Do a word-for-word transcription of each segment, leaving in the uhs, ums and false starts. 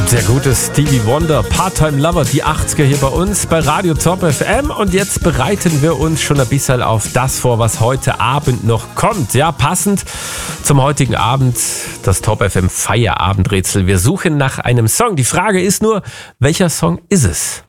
Der gute Stevie Wonder, Part-Time Lover, die achtziger hier bei uns bei Radio Top F M. Und jetzt bereiten wir uns schon ein bisschen auf das vor, was heute Abend noch kommt. Ja, passend zum heutigen Abend das Top F M Feierabendrätsel. Wir suchen nach einem Song. Die Frage ist nur, welcher Song ist es?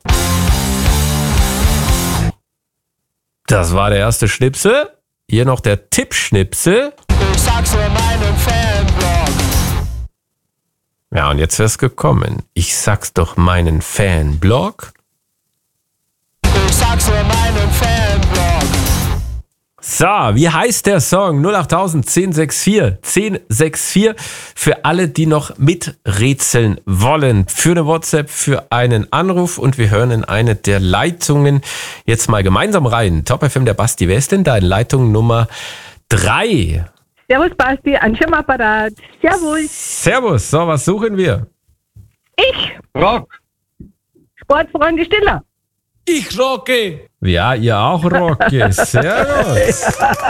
Das war der erste Schnipsel. Hier noch der Tippschnipsel. Ich sag's nur meinem Fanblog. Ja, und jetzt wär's gekommen. Ich sag's doch meinen Fanblog. Ich sag's nur meinem Fanblog. So, wie heißt der Song? null acht tausend, zehn sechs vier, zehn sechs vier für alle, die noch miträtseln wollen. Für eine WhatsApp, für einen Anruf und wir hören in eine der Leitungen jetzt mal gemeinsam rein. Top F M, der Basti, wer ist denn da in Leitung Nummer drei? Servus Basti, Antje am Apparat. Servus. Servus, so, was suchen wir? Ich, Rock. Sportfreunde Stiller. Ich rocke. Ja, ihr auch, Rocky. Servus.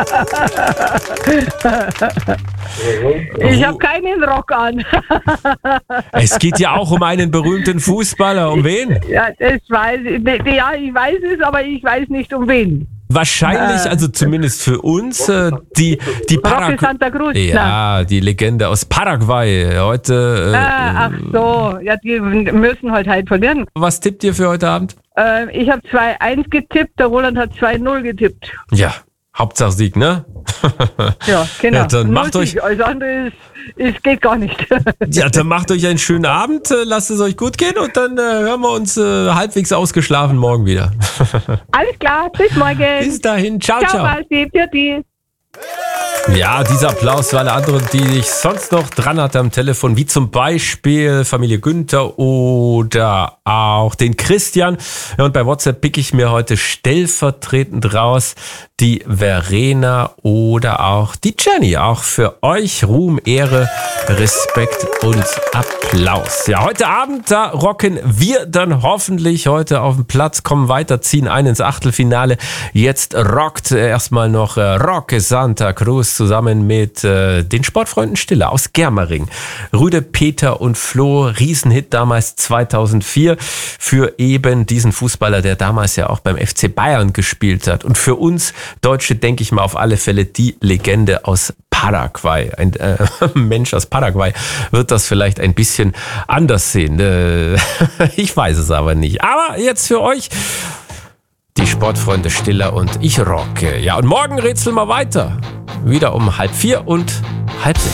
Ich habe keinen Rock an. Es geht ja auch um einen berühmten Fußballer. Um wen? Ja, das weiß ich. Ja, ich weiß es, aber ich weiß nicht um wen. Wahrscheinlich, also zumindest für uns, äh, die, die Rocky Paraguay. Santa Cruz. Ja, die Legende aus Paraguay. Heute. Äh, Ah, ach so, ja, die müssen halt halt verlieren. Was tippt ihr für heute Abend? Äh, ich habe zwei eins getippt, der Roland hat zwei null getippt. Ja, Hauptsache Sieg, ne? Ja, genau. Ja, dann macht Null euch- Sieg, alles andere ist, ist, geht gar nicht. Ja, dann macht euch einen schönen Abend, äh, lasst es euch gut gehen und dann äh, hören wir uns äh, halbwegs ausgeschlafen morgen wieder. Alles klar, bis morgen. Bis dahin, ciao, Ciao, ciao. Basti, für die. Ja, dieser Applaus für alle anderen, die ich sonst noch dran hatte am Telefon, wie zum Beispiel Familie Günther oder auch den Christian. Ja, und bei WhatsApp pick ich mir heute stellvertretend raus die Verena oder auch die Jenny. Auch für euch Ruhm, Ehre, Respekt und Applaus. Ja, heute Abend, da rocken wir dann hoffentlich heute auf dem Platz, kommen weiter, ziehen ein ins Achtelfinale. Jetzt rockt erstmal noch äh, Rock Santa Cruz zusammen mit äh, den Sportfreunden Stiller aus Germering. Rüde, Peter und Flo, Riesenhit damals zweitausendvier für eben diesen Fußballer, der damals ja auch beim F C Bayern gespielt hat. Und für uns Deutsche, denke ich mal, auf alle Fälle die Legende aus Paraguay. Ein äh, Mensch aus Paraguay wird das vielleicht ein bisschen anders sehen. Äh, ich weiß es aber nicht. Aber jetzt für euch die Sportfreunde Stiller und ich rocke. Ja, und morgen rätseln wir weiter. Wieder um halb vier und halb sechs.